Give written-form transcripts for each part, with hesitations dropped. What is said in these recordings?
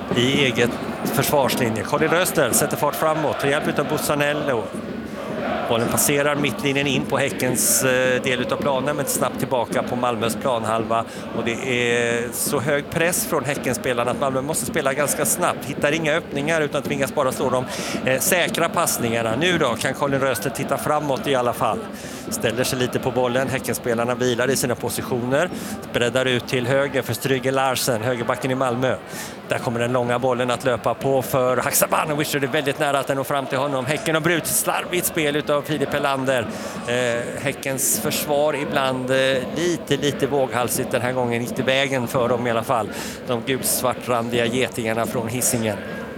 i eget försvarslinje. Colin Röster sätter fart framåt, tar hjälp av Bussanello. Bollen passerar mittlinjen in på Häckens del av planen, men snabbt tillbaka på Malmös planhalva. Och det är så hög press från Häckenspelarna att Malmö måste spela ganska snabbt. Hittar inga öppningar utan tvingas bara slå de säkra passningarna. Nu då kan Colin Röster titta framåt i alla fall. Ställer sig lite på bollen. Häckenspelarna vilar i sina positioner. Breddar ut till höger för Stryger Larsen, högerbacken i Malmö. Där kommer den långa bollen att löpa på för Haksabanovic. Det är väldigt nära att den når fram till honom. Häcken har brutit slarvigt spel utav Filip Helander. Häckens försvar ibland lite våghalsigt. Den här gången gick det vägen för dem i alla fall. De gulsvartrandiga getingarna från Hisingen.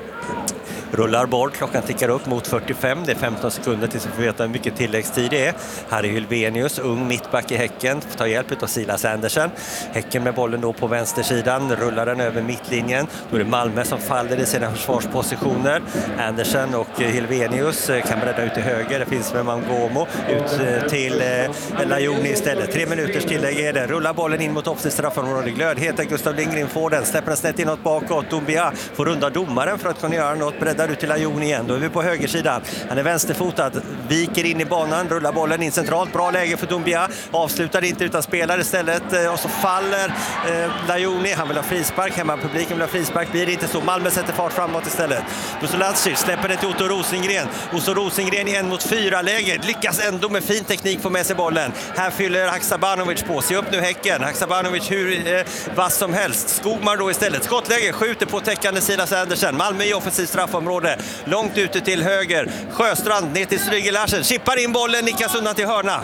Rullar boll, klockan tickar upp mot 45. Det är 15 sekunder tills vi får veta hur mycket tilläggstid det är. Harry Hylvenius, ung mittback i Häcken, tar hjälp av Silas Andersen. Häcken med bollen då på vänstersidan, rullar den över mittlinjen. Då är det Malmö som faller i sina försvarspositioner. Andersen och Hylvenius kan bredda ut till höger. Det finns med Mangomo ut till Lajoni istället. 3 minuters tillägg är det. Rullar bollen in mot offside straffområde. Glödheten, Gustav Lindgren får den. Släpper den snett inåt bakåt. Dumbia får runda domaren för att kunna göra något. Breddar ut till Lajoni igen. Då är vi på högersidan. Han är vänsterfotad. Viker in i banan. Rullar bollen in centralt. Bra läge för Dumbia. Avslutar inte utan spelar istället. Och så faller Lajoni. Han vill ha frispark. Hemmapubliken vill ha frispark. Blir det inte så. Malmö sätter fart framåt istället. Busolacic släpper det till Otto Rosengren. Otto Rosengren i 1-mot-4-läget. Lyckas ändå med fin teknik få med sig bollen. Här fyller Haksabanovic på. Se upp nu Häcken. Haksabanovic hur vass som helst. Skogmar då istället. Skottläge. Skjuter på täckande Silas Andersen. Malmö i offensiv straffområde. Långt ute till höger. Sjöstrand ner till Stryger Larsen. Chippar in bollen. Nickas undan till hörna.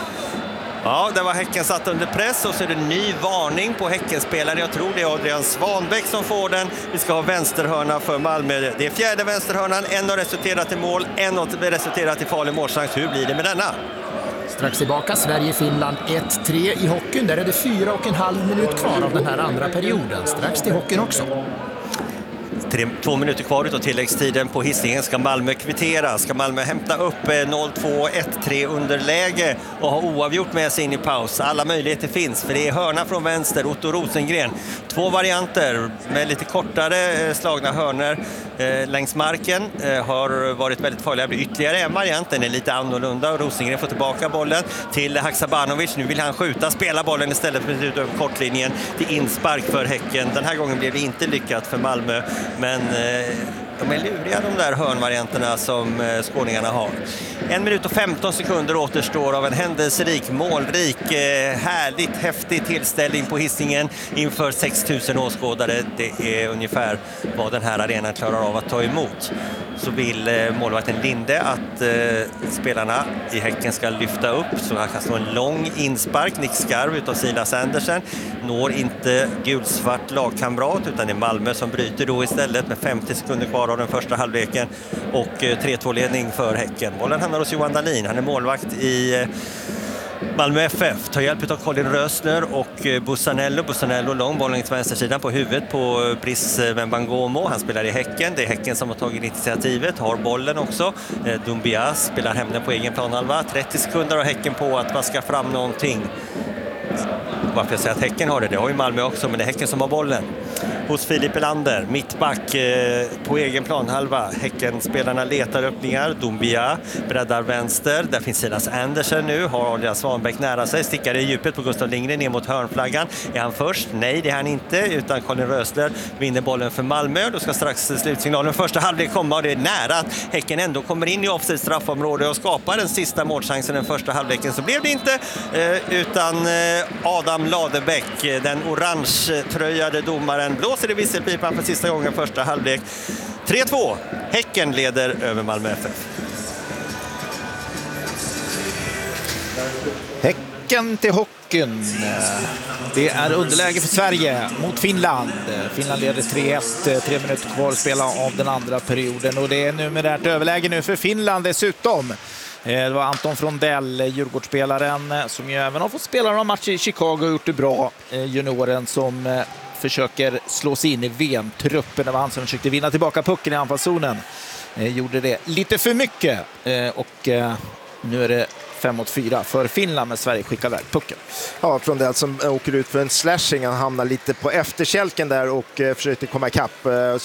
Ja, där var Häcken satt under press och så är det ny varning på Häckenspelare. Jag tror det är Adrian Svanbäck som får den. Vi ska ha vänsterhörna för Malmö. Det är fjärde vänsterhörnan. En har resulterat i mål, en har resulterat i farlig målchans. Hur blir det med denna? Strax tillbaka, Sverige-Finland 1-3 i hockeyn. Där är det 4,5 minut kvar av den här andra perioden. Strax till hockeyn också. 2 minuter kvar utav tilläggstiden på Hisingen. Ska Malmö kvittera? Ska Malmö hämta upp 0-2, 1-3 underläge och ha oavgjort med sig in i paus? Alla möjligheter finns, för det är hörna från vänster, Otto Rosengren. 2 varianter med lite kortare slagna hörnor längs marken har varit väldigt farliga. Det blir ytterligare en variant, den är lite annorlunda och Rosengren får tillbaka bollen till Haksabanovic. Nu vill han skjuta, spela bollen istället för ut över kortlinjen till inspark för Häcken. Den här gången blev det inte lyckat för Malmö, men de är luriga de där hörnvarianterna som skåningarna har. 1 minut och 15 sekunder återstår av en händelserik, målrik, härligt häftig tillställning på Hisingen inför 6 000 åskådare. Det är ungefär vad den här arenan klarar av att ta emot. Så vill målvakten Linde att spelarna i Häcken ska lyfta upp, så han kan slå en lång inspark. Nick Skarv utav Silas Andersen når inte gulsvart lagkamrat, utan det är Malmö som bryter då istället med 50 sekunder kvar av den första halvleken och 3-2-ledning för Häcken. Bollen hamnar hos Johan Dahlin, han är målvakt i Malmö FF. Tar hjälp av Colin Rösner och Bussanello. Bussanello lång, bollen till vänstersidan på huvudet på Brice Mbangomo. Han spelar i Häcken. Det är Häcken som har tagit initiativet. Har bollen också. Dumbia spelar hem den på egen planhalva. 30 sekunder har Häcken på att vaska fram någonting. Varför jag säger att Häcken har det har ju Malmö också, men det är Häcken som har bollen. Hos Filip Helander, mittback på egen planhalva. Häcken-spelarna letar öppningar. Dumbia breddar vänster. Där finns Silas Andersen nu. Har Adrian Svanbäck nära sig. Stickar i djupet på Gustav Lindgren ner mot hörnflaggan. Är han först? Nej, det är han inte. Utan Colin Rösler vinner bollen för Malmö. Då ska strax slutsignalen första halvlek komma. Och det är nära att Häcken ändå kommer in i offside straffområde och skapar den sista målchansen den första halvleken. Så blev det inte. Utan Adam Ladebäck, den orange-tröjade domaren, blåser i visselpipan för sista gången första halvlek. 3-2. Häcken leder över Malmö FF. Häcken till hockeyn. Det är underläge för Sverige mot Finland. Finland leder 3-1, 3 minuter kvar att spela av den andra perioden. Och det är numerärt överläge nu för Finland dessutom. Det var Anton Frondell, Djurgårdsspelaren, som ju även har fått spela några matcher i Chicago och gjort det bra. Junioren som försöker slå sig in i VM-truppen. Det var han som försökte vinna tillbaka pucken i anfallszonen. Gjorde det lite för mycket och nu är det 5-4 för Finland, med Sverige skickar iväg pucken. Ja, Frondell som åker ut för en slashing. Han hamnar lite på efterkälken där och försökte komma ikapp.